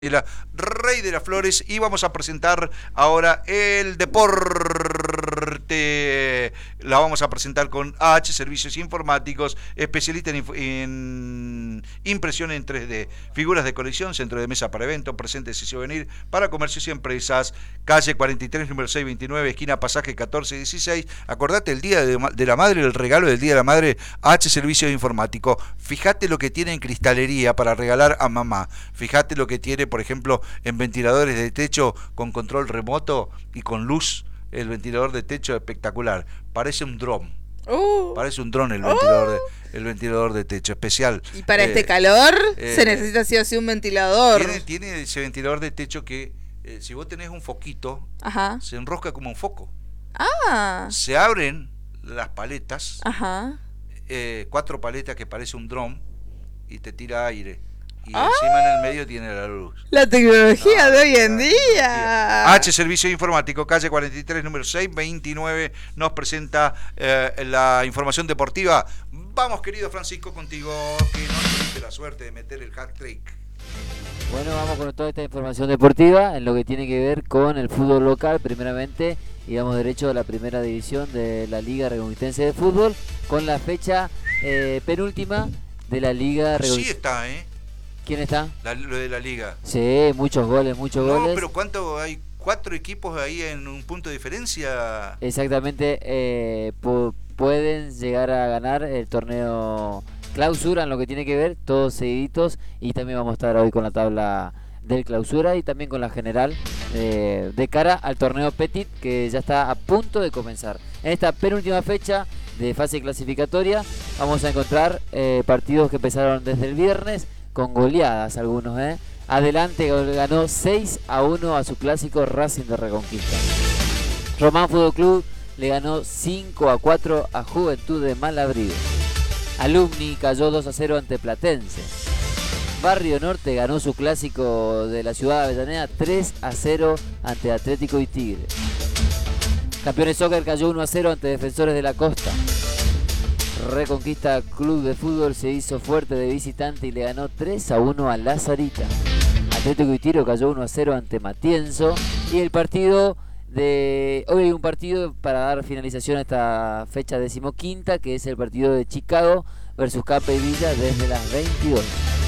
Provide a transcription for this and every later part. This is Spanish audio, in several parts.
la Rey de las Flores, y vamos a presentar ahora el deporte. La vamos a presentar con AH Servicios Informáticos, especialista en impresión en 3D, figuras de colección, centro de mesa para eventos, presentes y souvenir para comercios y empresas, calle 43, número 629, esquina Pasaje 1416. Acordate el Día de la Madre, el regalo del Día de la Madre, AH Servicios Informáticos. Fíjate lo que tiene en cristalería para regalar a mamá. Fíjate lo que tiene, por ejemplo, en ventiladores de techo con control remoto y con luz. El ventilador de techo espectacular. Parece un dron. Parece un dron el ventilador de techo especial. Y para este calor se necesita sí o sí un ventilador. Tiene ese ventilador de techo que si vos tenés un foquito, Ajá. se enrosca como un foco. Ah. Se abren las paletas. Ajá. 4 paletas que parece un dron y te tira aire. Y encima en el medio tiene la luz. La tecnología de hoy en día. H Servicio Informático, calle 43, número 629, nos presenta la información deportiva. Vamos, querido Francisco, contigo, que no tuviste la suerte de meter el hat-trick. Bueno, vamos con toda esta información deportiva en lo que tiene que ver con el fútbol local, primeramente, y vamos derecho a la primera división de la Liga Reconquistense de Fútbol, con la fecha penúltima de la Liga Sí está, ¿Quién está? Lo de la Liga. Sí, muchos goles. No, pero ¿cuánto hay? 4 equipos ahí en un punto de diferencia. Exactamente, pueden llegar a ganar el torneo clausura en lo que tiene que ver, todos seguiditos, y también vamos a estar hoy con la tabla del clausura y también con la general de cara al torneo Petit, que ya está a punto de comenzar. En esta penúltima fecha de fase clasificatoria vamos a encontrar partidos que empezaron desde el viernes con goleadas algunos. Adelante ganó 6-1 a su clásico Racing de Reconquista. Román Fútbol Club le ganó 5-4 a Juventud de Malabrigo. Alumni cayó 2-0 ante Platense. Barrio Norte ganó su clásico de la ciudad de Avellaneda 3-0 ante Atlético y Tigre. Campeones Soccer cayó 1-0 ante Defensores de la Costa. Reconquista Club de Fútbol se hizo fuerte de visitante y le ganó 3-1 a Lazarita. Atlético y Tiro cayó 1-0 ante Matienzo. Y el partido de hoy hay un partido para dar finalización a esta fecha 15ª, que es el partido de Chicago versus Cape Villa desde las 22.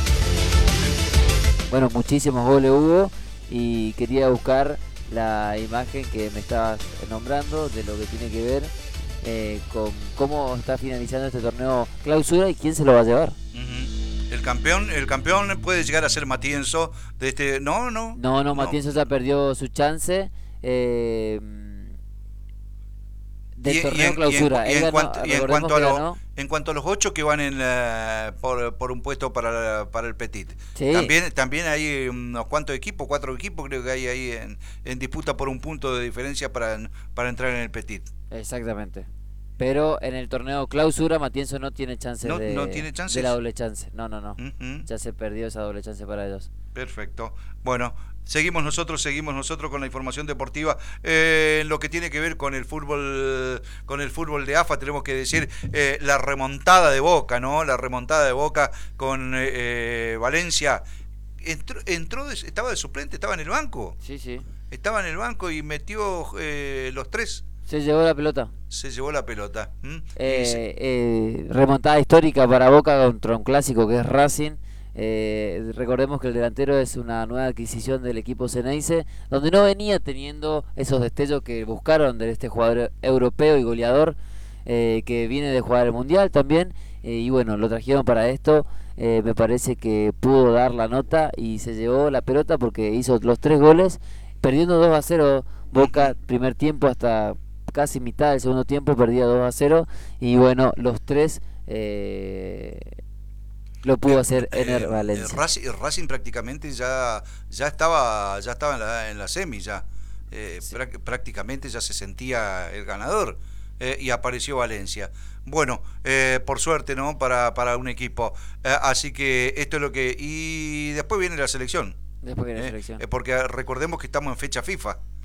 Bueno, muchísimos goles hubo y quería buscar la imagen que me estabas nombrando de lo que tiene que ver con cómo está finalizando este torneo clausura y quién se lo va a llevar. El campeón puede llegar a ser Matienzo de este. No, Matienzo ya perdió su chance del torneo clausura. En cuanto a los 8 que van por un puesto para el Petit, sí. También hay unos cuantos equipos, 4 equipos creo que hay ahí en disputa por un punto de diferencia para entrar en el Petit. Exactamente. Pero en el torneo clausura Matienzo no tiene chance no tiene chances de la doble chance. No. Uh-huh. Ya se perdió esa doble chance para ellos. Perfecto. Bueno, seguimos nosotros con la información deportiva. En lo que tiene que ver con el fútbol de AFA, tenemos que decir la remontada de Boca, ¿no? La remontada de Boca con Valencia. Estaba de suplente, estaba en el banco. Sí. Estaba en el banco y metió los 3. Se llevó la pelota. Remontada histórica para Boca contra un clásico que es Racing. Recordemos que el delantero es una nueva adquisición del equipo Ceneice, donde no venía teniendo esos destellos que buscaron de este jugador europeo y goleador que viene de jugar el Mundial también. Y bueno, lo trajeron para esto. Me parece que pudo dar la nota y se llevó la pelota porque hizo los 3 goles, perdiendo 2-0 Boca primer tiempo hasta casi mitad del segundo tiempo, perdía 2-0 y bueno, los 3 lo pudo hacer Ener Valencia. Racing prácticamente ya estaba en la semi ya. Sí. Prácticamente ya se sentía el ganador y apareció Valencia. Bueno, por suerte, ¿no? Para un equipo. Así que esto es lo que... Y después viene la selección. Porque recordemos que estamos en fecha FIFA.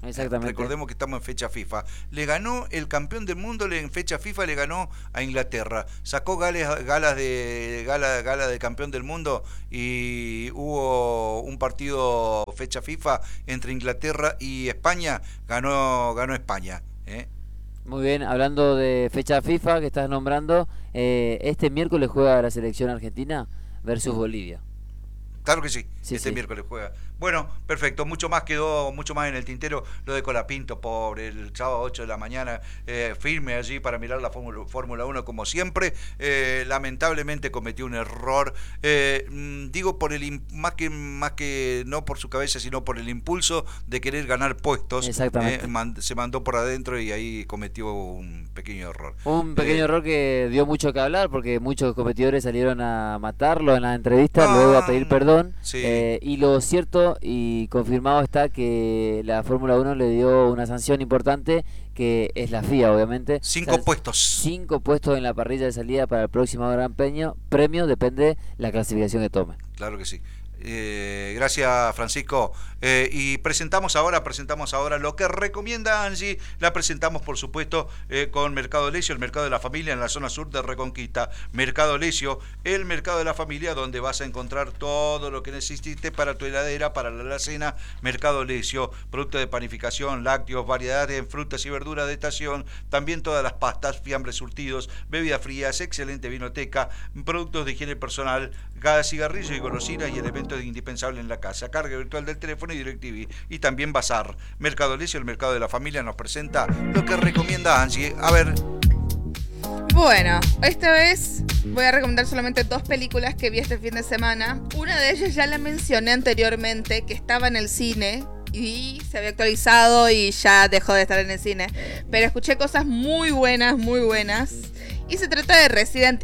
Exactamente. Recordemos que estamos en fecha FIFA. Le ganó el campeón del mundo en fecha FIFA, le ganó a Inglaterra. Sacó gala de campeón del mundo y hubo un partido fecha FIFA entre Inglaterra y España. Ganó España. Muy bien, hablando de fecha FIFA que estás nombrando, este miércoles juega la selección argentina versus Bolivia. Claro que sí, Sí, este sí. miércoles juega. Bueno, perfecto, mucho más en el tintero lo de Colapinto, pobre, el sábado 8 de la mañana, firme allí para mirar la Fórmula 1 como siempre. Lamentablemente cometió un error, digo más que no por su cabeza, sino por el impulso de querer ganar puestos. Exactamente. Se mandó por adentro y ahí cometió un pequeño error. Un pequeño error que dio mucho que hablar porque muchos competidores salieron a matarlo en la entrevista, luego a pedir perdón. Sí. Y lo cierto y confirmado está que la Fórmula 1 le dio una sanción importante, que es la FIA, obviamente. 5 puestos. 5 puestos en la parrilla de salida para el próximo Gran Premio, depende la clasificación que tome. Claro que sí. Gracias, Francisco. Y presentamos ahora lo que recomienda Angie. La presentamos, por supuesto, con Mercado Lesio, el mercado de la familia en la zona sur de Reconquista. Mercado Lesio, el mercado de la familia, donde vas a encontrar todo lo que necesites para tu heladera, para la alacena. Mercado Lesio, productos de panificación, lácteos, variedades en frutas y verduras de estación, también todas las pastas, fiambres surtidos, bebidas frías, excelente vinoteca, productos de higiene personal, gas, cigarrillos y golosinas y elementos indispensables en la casa, carga virtual del teléfono y DirecTV, y también Bazar. Mercado Lesio, el mercado de la familia, nos presenta lo que recomienda Angie. A ver. Bueno, esta vez voy a recomendar solamente 2 películas que vi este fin de semana. Una de ellas ya la mencioné anteriormente, que estaba en el cine y se había actualizado y ya dejó de estar en el cine. Pero escuché cosas muy buenas, y se trata de Resident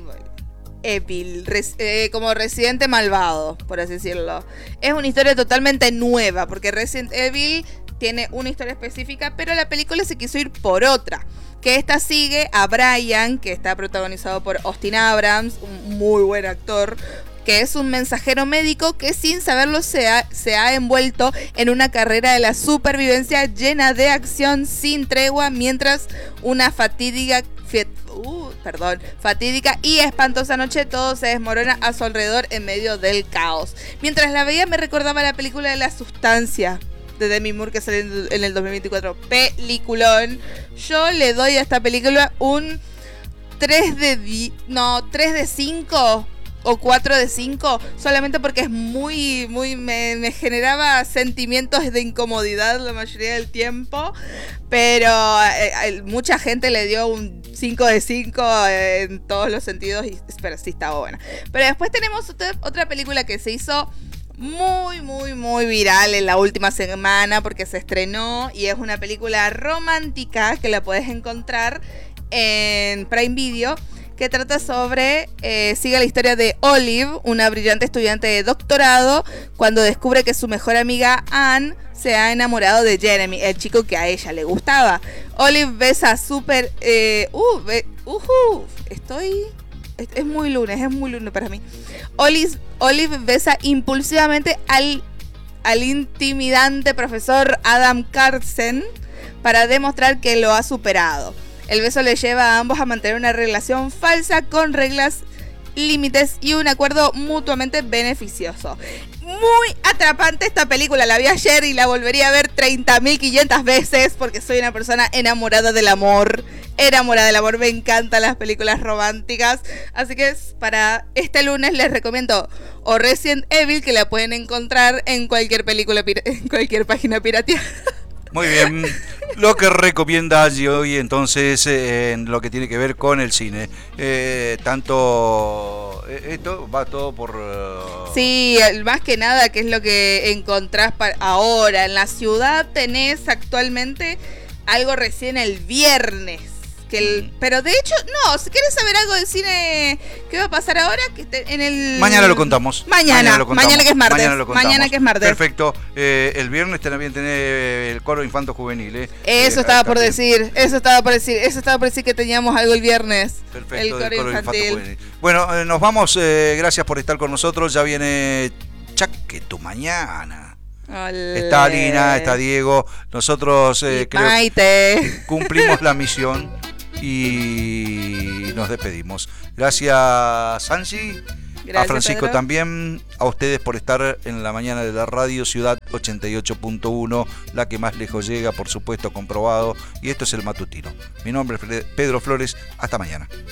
Evil, como Residente malvado, por así decirlo. Es una historia totalmente nueva, porque Resident Evil tiene una historia específica, pero la película se quiso ir por otra. Que esta sigue a Brian, que está protagonizado por Austin Abrams, un muy buen actor, que es un mensajero médico que sin saberlo se ha envuelto en una carrera de la supervivencia llena de acción sin tregua, mientras una fatídica y espantosa noche todo se desmorona a su alrededor en medio del caos. Mientras la veía me recordaba la película de La Sustancia de Demi Moore, que salió en el 2024. Peliculón. Yo le doy a esta película un 3 de 5 o 4 de 5, solamente porque es me generaba sentimientos de incomodidad la mayoría del tiempo, pero mucha gente le dio un 5 de 5 en todos los sentidos, pero sí estaba buena. Pero después tenemos otra película que se hizo muy viral en la última semana porque se estrenó y es una película romántica que la puedes encontrar en Prime Video, que trata sobre, sigue la historia de Olive, una brillante estudiante de doctorado, cuando descubre que su mejor amiga Anne se ha enamorado de Jeremy, el chico que a ella le gustaba. Olive besa súper... es muy lunes para mí. Olive besa impulsivamente al intimidante profesor Adam Carson para demostrar que lo ha superado. El beso le lleva a ambos a mantener una relación falsa con reglas, límites y un acuerdo mutuamente beneficioso. Muy atrapante esta película, la vi ayer y la volvería a ver 30.500 veces porque soy una persona enamorada del amor. Me encantan las películas románticas. Así que para este lunes les recomiendo o Resident Evil, que la pueden encontrar en cualquier en cualquier página pirateada. Muy bien, lo que recomienda Angie hoy entonces en lo que tiene que ver con el cine. Esto va todo por... Sí, más que nada, que es lo que encontrás ahora. En la ciudad tenés actualmente algo recién el viernes. Pero de hecho, no, si quieres saber algo del cine que va a pasar ahora, mañana lo contamos. Mañana que es martes. Mañana que es martes. Perfecto. El viernes también tenés el coro infanto juvenil. Eso estaba por decir que teníamos algo el viernes. Perfecto, el coro infantil. Juvenil. Bueno, nos vamos. Gracias por estar con nosotros. Ya viene Chaque tu mañana. Ole. Está Alina, está Diego. Nosotros creo Maite. cumplimos la misión y nos despedimos. Gracias, Sansi. Gracias, a Francisco Pedro. también, a ustedes por estar en la mañana de la radio Ciudad 88.1, la que más lejos llega, por supuesto, comprobado. Y esto es el matutino. Mi nombre es Pedro Flores. Hasta mañana.